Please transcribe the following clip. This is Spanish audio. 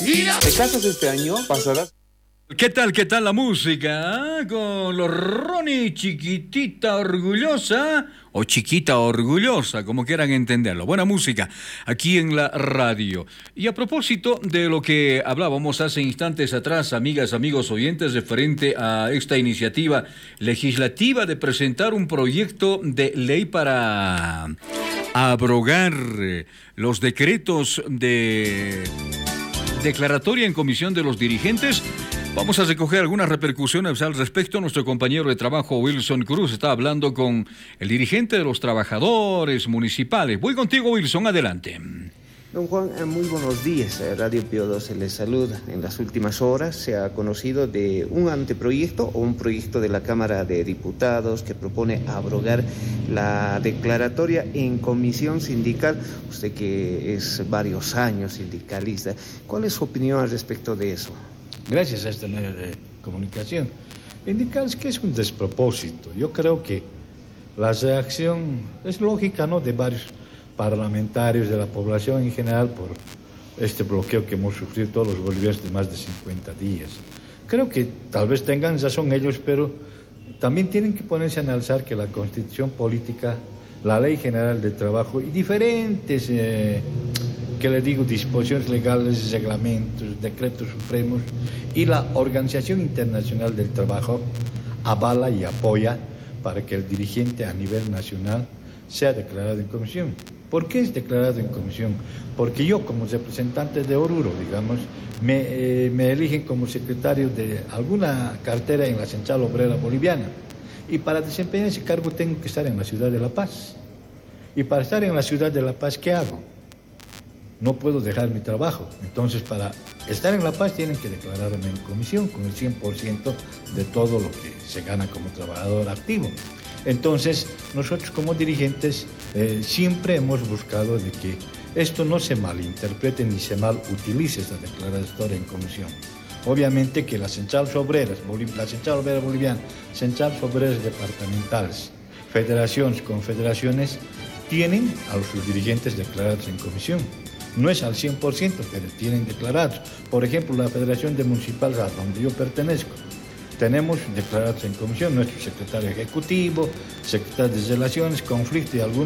¿Te casas este año? ¿Pasarás? ¿Qué tal? ¿Qué tal la música? Con los Ronnie, Chiquitita Orgullosa o Chiquita Orgullosa, como quieran entenderlo. Buena música aquí en la radio. Y a propósito de lo que hablábamos hace instantes atrás, amigas, amigos oyentes, referente a esta iniciativa legislativa de presentar un proyecto de ley para abrogar los decretos de declaratoria en comisión de los dirigentes. Vamos a recoger algunas repercusiones al respecto. Nuestro compañero de trabajo, Wilson Cruz, está hablando con el dirigente de los trabajadores municipales. Voy contigo, Wilson, adelante. Don Juan, muy buenos días. Radio Pío 12 les saluda. En las últimas horas se ha conocido de un anteproyecto o un proyecto de la Cámara de Diputados que propone abrogar la declaratoria en comisión sindical. Usted que es varios años sindicalista, ¿cuál es su opinión al respecto de eso? Gracias a este medio de comunicación. Indicar que es un despropósito. Yo creo que la reacción es lógica, ¿no?, de varios parlamentarios, de la población en general, por este bloqueo que hemos sufrido todos los bolivianos de más de 50 días. Creo que tal vez tengan razón ellos, pero también tienen que ponerse a analizar que la Constitución Política, la Ley General del Trabajo y diferentes disposiciones legales, reglamentos, decretos supremos y la Organización Internacional del Trabajo avala y apoya para que el dirigente a nivel nacional sea declarado en comisión. ¿Por qué es declarado en comisión? Porque yo, como representante de Oruro, digamos, me eligen como secretario de alguna cartera en la Central Obrera Boliviana, y para desempeñar ese cargo tengo que estar en la ciudad de La Paz. Y para estar en la ciudad de La Paz, ¿qué hago? No puedo dejar mi trabajo. Entonces, para estar en La Paz tienen que declararme en comisión con el 100% de todo lo que se gana como trabajador activo. Entonces, nosotros como dirigentes siempre hemos buscado de que esto no se malinterprete ni se mal utilice esta declaratoria en comisión. Obviamente que las centrales obreras, la Central Obrera Boliviana, centrales obreras departamentales, federaciones, confederaciones, tienen a sus dirigentes declarados en comisión. No es al 100%, pero tienen declarados. Por ejemplo, la Federación de Municipales, a donde yo pertenezco, tenemos declarados en comisión nuestro secretario ejecutivo, secretario de Relaciones, Conflicto y algunos